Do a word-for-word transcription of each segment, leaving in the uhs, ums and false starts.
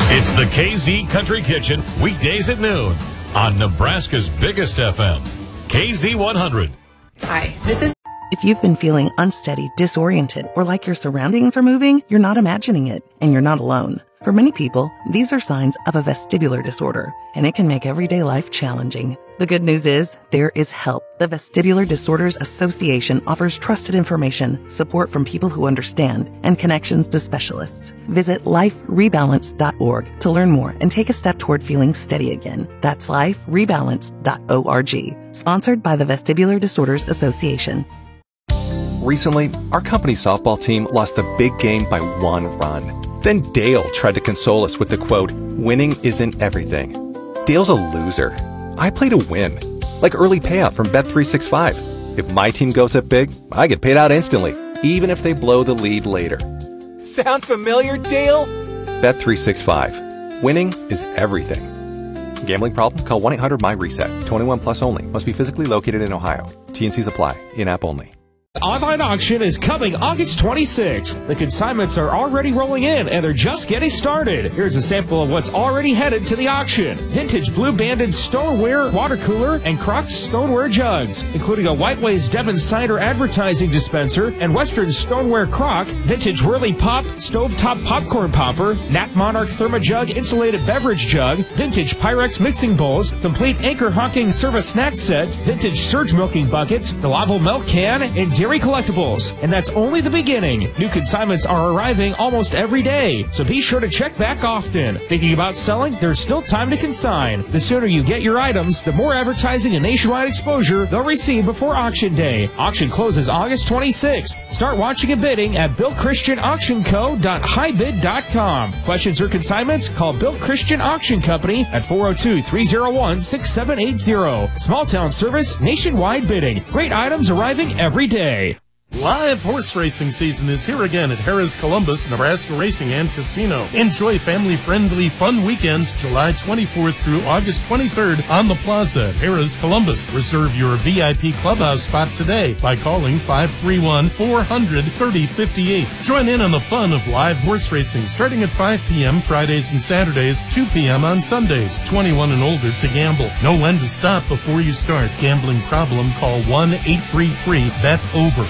It's the K Z Country Kitchen, weekdays at noon on Nebraska's biggest F M, K Z one hundred. Hi, this is... If you've been feeling unsteady, disoriented, or like your surroundings are moving, you're not imagining it, and you're not alone. For many people, these are signs of a vestibular disorder, and it can make everyday life challenging. The good news is, there is help. The Vestibular Disorders Association offers trusted information, support from people who understand, and connections to specialists. Visit life rebalance dot org to learn more and take a step toward feeling steady again. That's life rebalance dot org. Sponsored by the Vestibular Disorders Association. Recently, our company softball team lost the big game by one run. Then Dale tried to console us with the quote, "Winning isn't everything." Dale's a loser. I play to win. Like early payout from Bet three sixty-five. If my team goes up big, I get paid out instantly, even if they blow the lead later. Sound familiar, Dale? Bet three sixty-five. Winning is everything. Gambling problem? Call one eight hundred M Y reset. twenty-one plus only. Must be physically located in Ohio. T and Cs apply. In-app only. Online auction is coming August twenty-sixth. The consignments are already rolling in, and they're just getting started. Here's a sample of what's already headed to the auction. Vintage Blue Banded stoneware water cooler and Crocs stoneware jugs, including a Whiteways Devon cider advertising dispenser and Western stoneware crock, vintage Whirly Pop stovetop popcorn popper, Nat Monarch Thermojug insulated beverage jug, vintage Pyrex mixing bowls, complete Anchor Hawking service snack set, vintage Surge milking bucket, the Lavo milk can, and Dairy collectibles. And that's only the beginning. New consignments are arriving almost every day, so be sure to check back often. Thinking about selling? There's still time to consign. The sooner you get your items, the more advertising and nationwide exposure they'll receive before auction day. Auction closes August twenty-sixth. Start watching and bidding at bill christian auction co dot high bid dot com. Questions or consignments? Call Bill Christian Auction Company at four oh two, three oh one, six seven eight zero. Small town service, nationwide bidding. Great items arriving every day. Live horse racing season is here again at Harrah's Columbus, Nebraska Racing and Casino. Enjoy family-friendly fun weekends July twenty-fourth through August twenty-third on the Plaza at Harrah's Columbus. Reserve your V I P clubhouse spot today by calling five three one, four hundred, thirty fifty-eight. Join in on the fun of live horse racing starting at five p.m. Fridays and Saturdays, two p.m. on Sundays. twenty-one and older to gamble. Know when to stop before you start. Gambling problem? Call one eight three three, B E T over.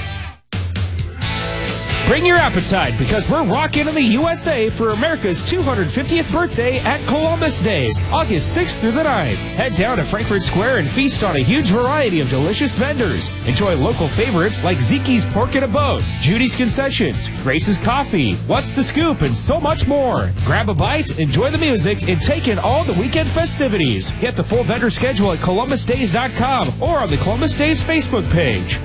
Bring your appetite because we're rocking in the U S A for America's two hundred fiftieth birthday at Columbus Days, August sixth through the ninth. Head down to Frankfort Square and feast on a huge variety of delicious vendors. Enjoy local favorites like Zeke's Pork in a Boat, Judy's Concessions, Grace's Coffee, What's the Scoop, and so much more. Grab a bite, enjoy the music, and take in all the weekend festivities. Get the full vendor schedule at columbus days dot com or on the Columbus Days Facebook page.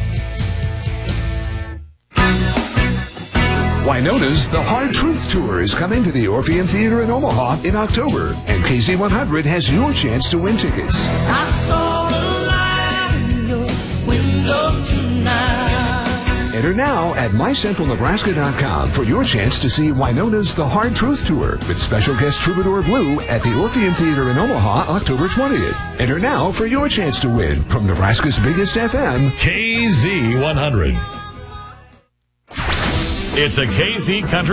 Winona's The Hard Truth Tour is coming to the Orpheum Theater in Omaha in October, and K Z one hundred has your chance to win tickets. I saw the light in your window tonight. Enter now at my central nebraska dot com for your chance to see Winona's The Hard Truth Tour with special guest Troubadour Blue at the Orpheum Theater in Omaha October twentieth. Enter now for your chance to win from Nebraska's biggest F M, K Z one hundred. It's a K Z Country